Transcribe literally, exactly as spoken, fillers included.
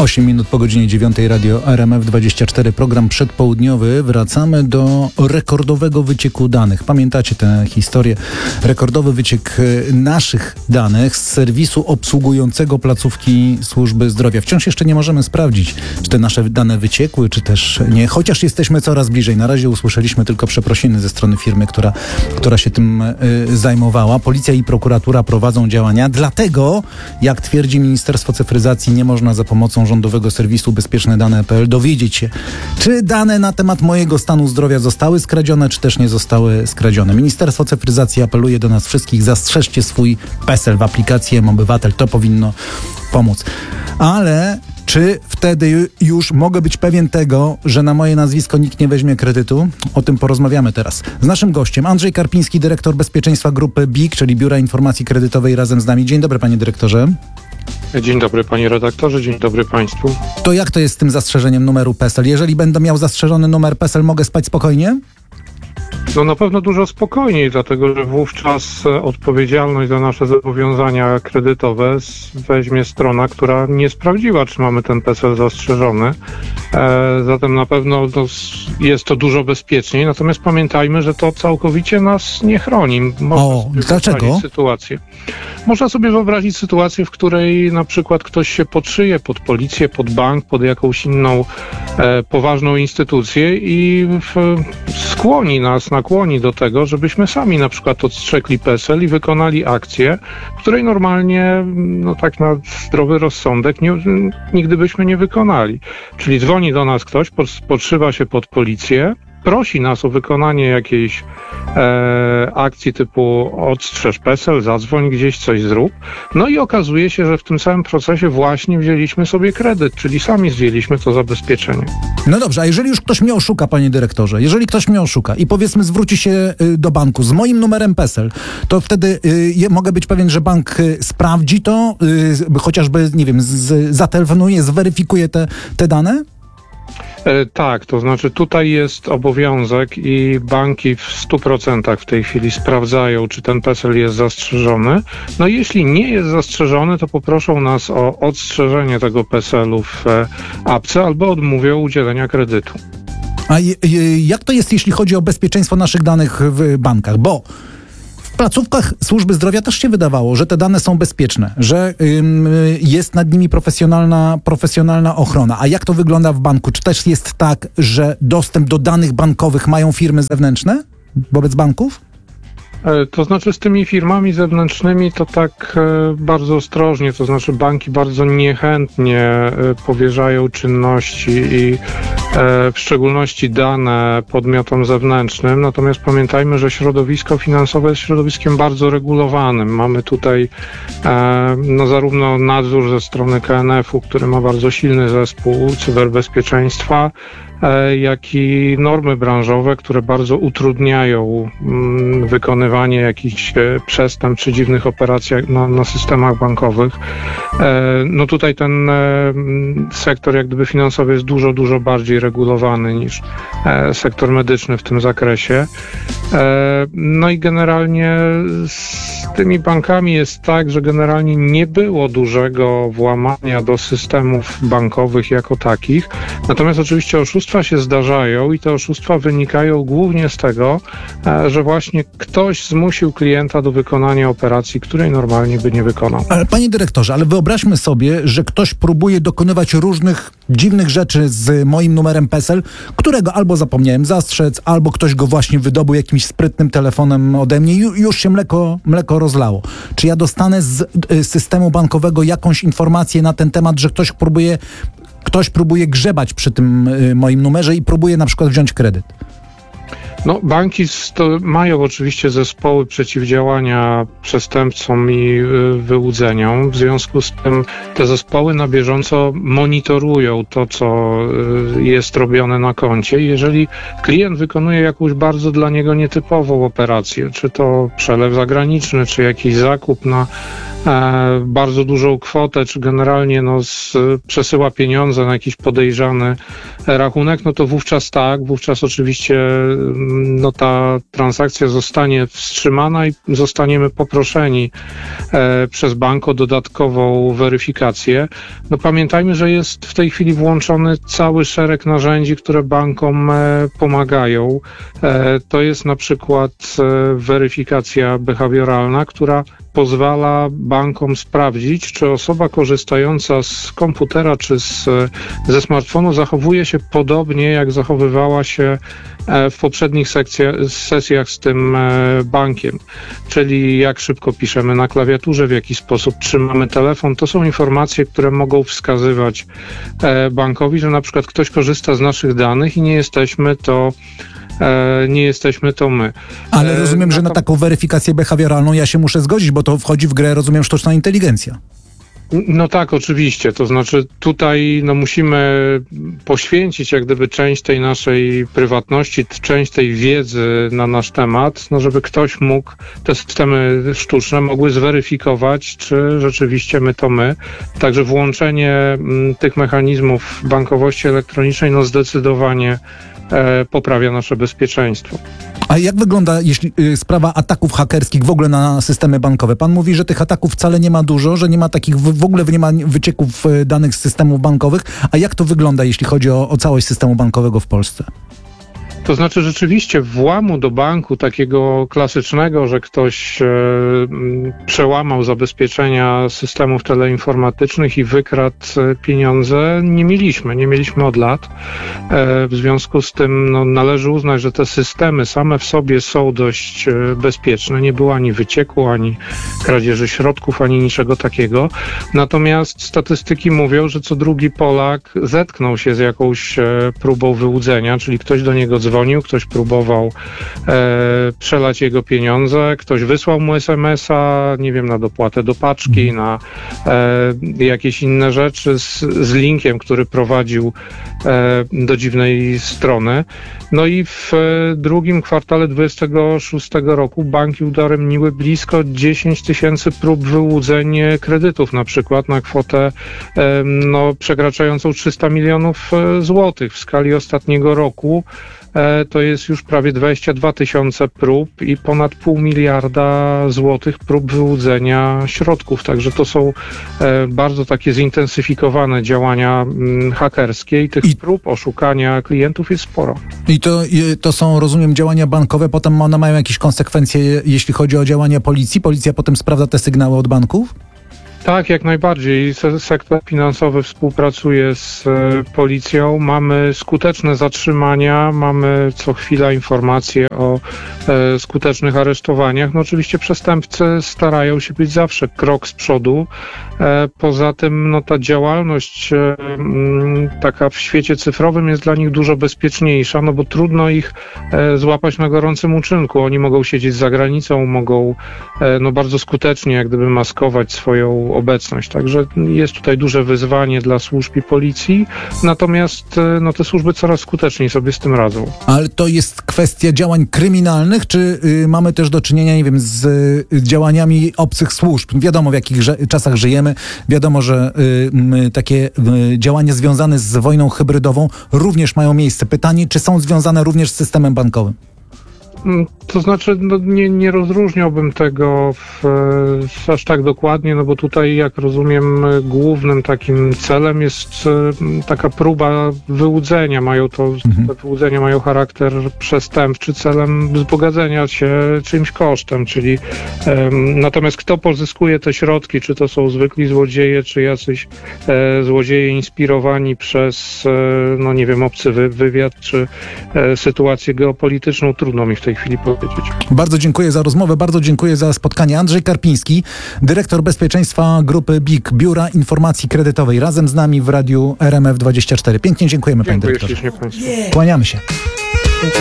osiem minut po godzinie dziewiątej, Radio R M F dwadzieścia cztery, program przedpołudniowy. Wracamy do rekordowego wycieku danych. Pamiętacie tę historię? Rekordowy wyciek naszych danych z serwisu obsługującego placówki służby zdrowia. Wciąż jeszcze nie możemy sprawdzić, czy te nasze dane wyciekły, czy też nie. Chociaż jesteśmy coraz bliżej. Na razie usłyszeliśmy tylko przeprosiny ze strony firmy, która, która się tym y, zajmowała. Policja i prokuratura prowadzą działania. Dlatego, jak twierdzi Ministerstwo Cyfryzacji, nie można za pomocą rządowego serwisu bezpieczne dane kropka p l dowiedzieć się, czy dane na temat mojego stanu zdrowia zostały skradzione, czy też nie zostały skradzione. Ministerstwo Cyfryzacji apeluje do nas wszystkich: zastrzeżcie swój PESEL w aplikacji M-Obywatel. To powinno pomóc. Ale czy wtedy już mogę być pewien tego, że na moje nazwisko nikt nie weźmie kredytu? O tym porozmawiamy teraz. Z naszym gościem Andrzej Karpiński, dyrektor bezpieczeństwa grupy B I K, czyli Biura Informacji Kredytowej, razem z nami. Dzień dobry, panie dyrektorze. Dzień dobry, panie redaktorze, dzień dobry państwu. To jak to jest z tym zastrzeżeniem numeru PESEL? Jeżeli będę miał zastrzeżony numer PESEL, mogę spać spokojnie? No na pewno dużo spokojniej, dlatego że wówczas odpowiedzialność za nasze zobowiązania kredytowe weźmie strona, która nie sprawdziła, czy mamy ten PESEL zastrzeżony. E, zatem na pewno to jest to dużo bezpieczniej, natomiast pamiętajmy, że to całkowicie nas nie chroni. Można o, dlaczego? Sytuację. Można sobie wyobrazić sytuację, w której na przykład ktoś się podszyje pod policję, pod bank, pod jakąś inną e, poważną instytucję i w, skłoni nas, nakłoni do tego, żebyśmy sami na przykład odstrzekli PESEL i wykonali akcję, której normalnie, no tak na zdrowy rozsądek, nie, nigdy byśmy nie wykonali. Czyli dzwoni do nas ktoś, podszywa się pod policję, prosi nas o wykonanie jakiejś e, akcji typu odstrzeż PESEL, zadzwoń gdzieś, coś zrób. No i okazuje się, że w tym samym procesie właśnie wzięliśmy sobie kredyt, czyli sami zdjęliśmy to zabezpieczenie. No dobrze, a jeżeli już ktoś mnie oszuka, panie dyrektorze, jeżeli ktoś mnie oszuka i powiedzmy zwróci się y, do banku z moim numerem PESEL, to wtedy y, je, mogę być pewien, że bank y, sprawdzi to, y, chociażby, nie wiem, z, zatelefonuje, zweryfikuje te, te dane? E, tak, to znaczy tutaj jest obowiązek i banki w stu procentach w tej chwili sprawdzają, czy ten PESEL jest zastrzeżony. No i jeśli nie jest zastrzeżony, to poproszą nas o odstrzeżenie tego PESEL-u w e, apce albo odmówią udzielenia kredytu. A je, je, jak to jest, jeśli chodzi o bezpieczeństwo naszych danych w bankach? Bo w placówkach służby zdrowia też się wydawało, że te dane są bezpieczne, że ym, jest nad nimi profesjonalna, profesjonalna ochrona. A jak to wygląda w banku? Czy też jest tak, że dostęp do danych bankowych mają firmy zewnętrzne wobec banków? To znaczy z tymi firmami zewnętrznymi to tak bardzo ostrożnie, to znaczy banki bardzo niechętnie powierzają czynności i w szczególności dane podmiotom zewnętrznym, natomiast pamiętajmy, że środowisko finansowe jest środowiskiem bardzo regulowanym. Mamy tutaj no, zarówno nadzór ze strony K N F u, który ma bardzo silny zespół cyberbezpieczeństwa, jak i normy branżowe, które bardzo utrudniają mm, wykonywanie jakichś e, przestępstw czy dziwnych operacji na, na systemach bankowych. E, no tutaj ten e, sektor jak gdyby finansowy jest dużo, dużo bardziej regulowany niż e, sektor medyczny w tym zakresie. E, no i generalnie z tymi bankami jest tak, że generalnie nie było dużego włamania do systemów bankowych jako takich. Natomiast oczywiście oszustwa się zdarzają i te oszustwa wynikają głównie z tego, że właśnie ktoś zmusił klienta do wykonania operacji, której normalnie by nie wykonał. Ale panie dyrektorze, ale wyobraźmy sobie, że ktoś próbuje dokonywać różnych dziwnych rzeczy z moim numerem PESEL, którego albo zapomniałem zastrzec, albo ktoś go właśnie wydobył jakimś sprytnym telefonem ode mnie i już się mleko, mleko rozlało. Czy ja dostanę z systemu bankowego jakąś informację na ten temat, że ktoś próbuje Ktoś próbuje grzebać przy tym y, moim numerze i próbuje na przykład wziąć kredyt? No, banki sto, mają oczywiście zespoły przeciwdziałania przestępcom i y, wyłudzeniom. W związku z tym te zespoły na bieżąco monitorują to, co y, jest robione na koncie. Jeżeli klient wykonuje jakąś bardzo dla niego nietypową operację, czy to przelew zagraniczny, czy jakiś zakup na e, bardzo dużą kwotę, czy generalnie no, z, przesyła pieniądze na jakiś podejrzany rachunek, no to wówczas tak, wówczas oczywiście no, ta transakcja zostanie wstrzymana i zostaniemy poproszeni e, przez bank o dodatkową weryfikację. No pamiętajmy, że jest w tej chwili włączony cały szereg narzędzi, które bankom e, pomagają. E, to jest na przykład e, weryfikacja behawioralna, która pozwala bankom sprawdzić, czy osoba korzystająca z komputera czy z, ze smartfonu zachowuje się podobnie, jak zachowywała się w poprzednich sekcjach, sesjach z tym bankiem. Czyli jak szybko piszemy na klawiaturze, w jaki sposób trzymamy telefon. To są informacje, które mogą wskazywać bankowi, że na przykład ktoś korzysta z naszych danych i nie jesteśmy to nie jesteśmy to my. Ale rozumiem, że na taką weryfikację behawioralną ja się muszę zgodzić, bo to wchodzi w grę, rozumiem, sztuczna inteligencja. No tak, oczywiście. To znaczy tutaj no, musimy poświęcić jak gdyby część tej naszej prywatności, część tej wiedzy na nasz temat, no żeby ktoś mógł, te systemy sztuczne mogły zweryfikować, czy rzeczywiście my to my. Także włączenie m, tych mechanizmów bankowości elektronicznej no zdecydowanie e, poprawia nasze bezpieczeństwo. A jak wygląda jeśli, y, sprawa ataków hakerskich w ogóle na systemy bankowe? Pan mówi, że tych ataków wcale nie ma dużo, że nie ma takich, w, w ogóle nie ma wycieków y, danych z systemów bankowych. A jak to wygląda, jeśli chodzi o, o całość systemu bankowego w Polsce? To znaczy rzeczywiście włamu do banku takiego klasycznego, że ktoś e, przełamał zabezpieczenia systemów teleinformatycznych i wykradł pieniądze, nie mieliśmy, nie mieliśmy od lat. E, w związku z tym no, należy uznać, że te systemy same w sobie są dość e, bezpieczne. Nie było ani wycieku, ani kradzieży środków, ani niczego takiego. Natomiast statystyki mówią, że co drugi Polak zetknął się z jakąś e, próbą wyłudzenia, czyli ktoś do niego dzwonił, dzwonił, ktoś próbował e, przelać jego pieniądze, ktoś wysłał mu es em es a, nie wiem, na dopłatę do paczki, na e, jakieś inne rzeczy z, z linkiem, który prowadził e, do dziwnej strony. No i w e, drugim kwartale dwudziestego szóstego roku banki udaremniły blisko dziesięć tysięcy prób wyłudzeń kredytów, na przykład na kwotę e, no, przekraczającą trzysta milionów złotych w skali ostatniego roku. To jest już prawie dwadzieścia dwa tysiące prób i ponad pół miliarda złotych prób wyłudzenia środków. Także to są bardzo takie zintensyfikowane działania hakerskie i tych I... prób oszukania klientów jest sporo. I to, to są, rozumiem, działania bankowe, potem one mają jakieś konsekwencje, jeśli chodzi o działania policji? Policja potem sprawdza te sygnały od banków? Tak, jak najbardziej. Sektor finansowy współpracuje z e, policją. Mamy skuteczne zatrzymania, mamy co chwila informacje o e, skutecznych aresztowaniach. No oczywiście przestępcy starają się być zawsze krok z przodu. E, poza tym no, ta działalność e, m, taka w świecie cyfrowym jest dla nich dużo bezpieczniejsza, no bo trudno ich e, złapać na gorącym uczynku. Oni mogą siedzieć za granicą, mogą e, no, bardzo skutecznie jak gdyby maskować swoją obecność. Także jest tutaj duże wyzwanie dla służb i policji, natomiast no, te służby coraz skuteczniej sobie z tym radzą. Ale to jest kwestia działań kryminalnych, czy y, mamy też do czynienia, nie wiem, z y, działaniami obcych służb? Wiadomo, w jakich że, czasach żyjemy. Wiadomo, że y, y, takie y, działania związane z wojną hybrydową również mają miejsce. Pytanie, czy są związane również z systemem bankowym? To znaczy, no nie, nie rozróżniałbym tego w, w aż tak dokładnie, no bo tutaj, jak rozumiem, głównym takim celem jest taka próba wyłudzenia. Mają to, mhm. te wyłudzenia mają charakter przestępczy celem wzbogacenia się czyimś kosztem, czyli um, natomiast kto pozyskuje te środki, czy to są zwykli złodzieje, czy jacyś e, złodzieje inspirowani przez, e, no nie wiem, obcy wy, wywiad, czy e, sytuację geopolityczną, trudno mi w tej chwili powiedzieć. Bardzo dziękuję za rozmowę, bardzo dziękuję za spotkanie. Andrzej Karpiński, dyrektor bezpieczeństwa grupy B I K, Biura Informacji Kredytowej, razem z nami w Radiu R M F dwadzieścia cztery. Pięknie dziękujemy, Dziękuję panie dyrektorze. Ślicznie państwu. Kłaniamy się.